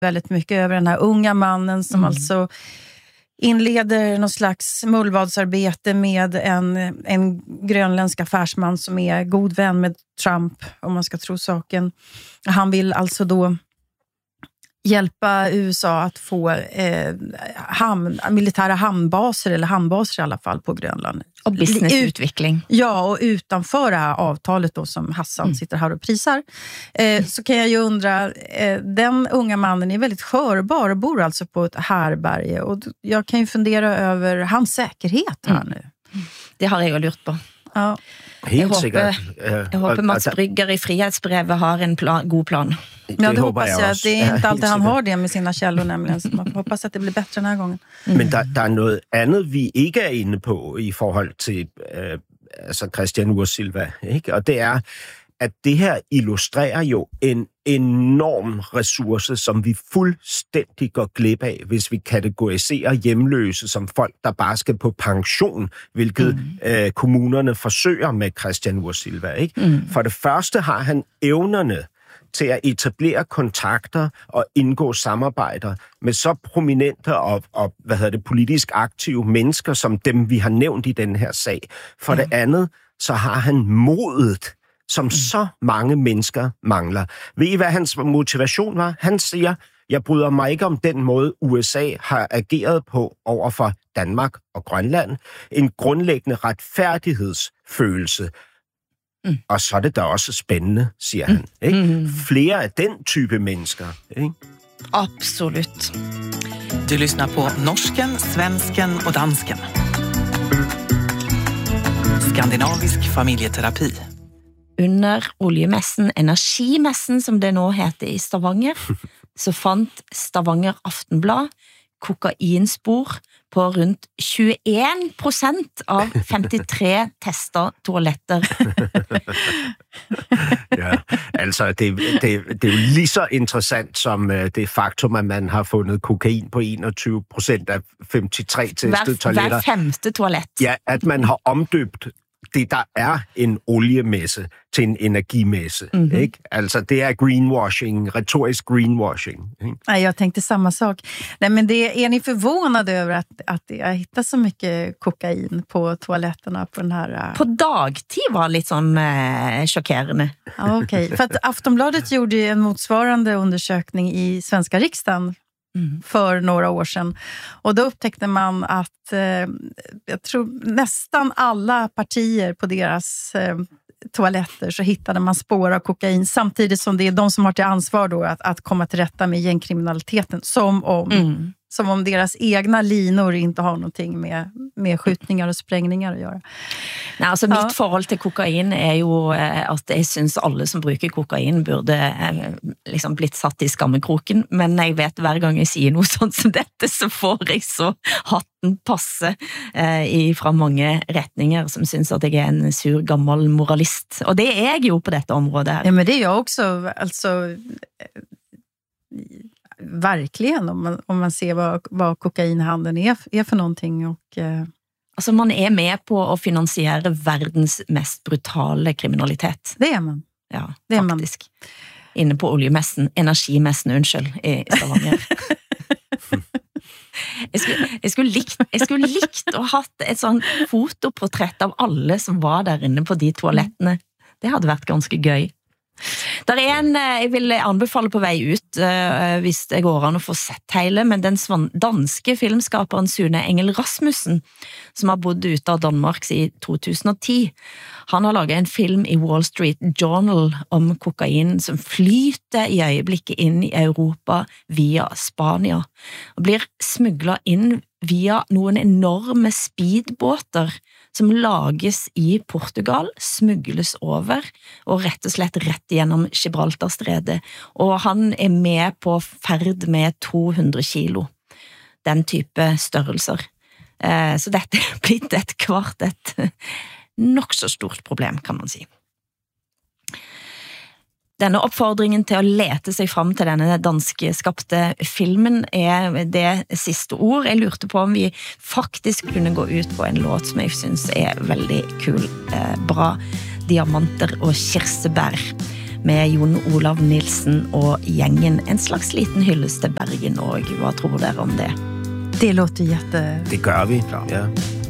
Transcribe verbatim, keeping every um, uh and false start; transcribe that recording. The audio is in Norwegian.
väldigt mycket över den här unga mannen som mm. alltså inleder någon slags mullvadsarbete med en, en grönländsk affärsman som är god vän med Trump, om man ska tro saken. Han vill alltså då hjälpa U S A att få eh, hamn, militära hamnbaser, eller hamnbaser i alla fall, på Grönland. Och businessutveckling. Ja, och utanför det här avtalet då som Hassan mm. sitter här och prisar. Eh, så kan jag ju undra, eh, den unga mannen är väldigt skörbar och bor alltså på ett härberge. Och jag kan ju fundera över hans säkerhet här mm. nu. Det har jag ju lurt på. Ja. Helt jag sikkert. Håper, jeg håper Mats Brygger i Frihetsbrevet har en plan, god plan. Ja, det, det hoppas jag. Att det är inte alltid han har det med sina källor nämligen. Så man hoppas att det blir bättre den här gången. Mm. Men der, der er noget andet, vi ikke er inde på i forhold til øh, altså Christian Ursilva, ikke? Og det er, at det her illustrerer jo en enorm ressource, som vi fuldstændig går glip af, hvis vi kategoriserer hjemløse som folk, der bare skal på pension, hvilket mm. øh, kommunerne forsøger med Christian Ursilva, ikke? Mm. For det første har han evnerne til at etablere kontakter og indgå samarbejder med så prominente og, og hvad hedder det, politisk aktive mennesker, som dem, vi har nævnt i den her sag. For ja. det andet, så har han modet, som mm. så mange mennesker mangler. Ved I, hvad hans motivation var? Han siger, jeg bryder mig ikke om den måde, U S A har ageret på over for Danmark og Grønland. En grundlæggende retfærdighedsfølelse. Mm. Og så er det da også spændende, siger han. Ikke? Mm. Flere af den type mennesker. Ikke? Absolut. Du lyssnar på norsken, svensken och dansken. Skandinavisk familjeterapi. Under oljemessen, energimessen som det nå heter i Stavanger, så fant Stavanger Aftenblad kokainspor på rundt tjueen prosent av femtitre tester toaletter. Ja, altså det, det, det er jo lige så interessant som det faktum, at man har fundet kokain på enogtyve procent af femtitre testede hver, toiletter. Hver femte toilet. Ja, at man har omdøbt det, der er en oliemesse til en energimesse. Mm-hmm. Ikke? Altså, det er greenwashing, retorisk greenwashing. Ikke? Nej, jag tänkte samma sak. Nej, men det, är ni förvånade över att, att jag hittar så mycket kokain på toaletterna på den här... Uh... På dagtid var lite sån uh, chockerande. Ja, okej. Okay. För att Aftonbladet gjorde en motsvarande undersökning i svenska riksdagen Mm. för några år sedan. Och då upptäckte man att eh, jag tror nästan alla partier på deras eh, toaletter så hittade man spår av kokain, samtidigt som det är de som har till ansvar då att, att komma till rätta med gängkriminaliteten, som om mm. som om deras egna linor inte har någonting med, med skjutningar och sprängningar att göra. Nej, alltså ja. Mitt forhold til kokain er jo at jeg synes alle som bruker kokain burde liksom blitt satt i skammekroken, men jeg vet hver gang jeg sier noe sånt som dette, så får jeg så hatten passe eh, fra mange retninger som synes at jeg er en sur gammel moralist. Og det er jeg jo på dette området her. Ja, men det är jag också, alltså... Verkligen, om man, om man ser vad, vad kokainhandeln är, är för någonting. Och, eh... Alltså man är med på att finansiera världens mest brutala kriminalitet. Det är man. Ja, det är faktiskt. Man. Inne på oljemessen, energimessen, unnskyld, i Stavanger. jeg, skulle, jeg, skulle likt, jeg skulle likt å ha hatt et sånt fotoportrett av alle som var der inne på de toalettene. Det hadde vært ganske gøy. Der er en, jeg vil anbefale på vei ut, uh, hvis det går an å få sett hele, men den danske filmskaperen Sune Engel Rasmussen, som har bodd ute av Danmark i to tusen og ti, han har laget en film i Wall Street Journal om kokain som flyter i øyeblikket inn i Europa via Spania, og blir smuglet inn via noen enorme speedbåter som lages i Portugal, smugles over og rett og slett rett gjennom Gibraltarstredet. Og han er med på ferd med to hundre kilo. Den type størrelser. Så dette er blitt et kvart et nok så stort problem, kan man si. Denne oppfordringen til å lete seg fram til denne danske skapte filmen er det siste ord. Jeg lurte på om vi faktisk kunne gå ut på en låt som jeg synes er veldig kul, eh, bra. Diamanter og kirsebær. med Jon Olav Nilsen og gjengen. En slags liten hyllest til Bergen, og hva tror dere om det? Det låter jätte... Det gør vi, ja.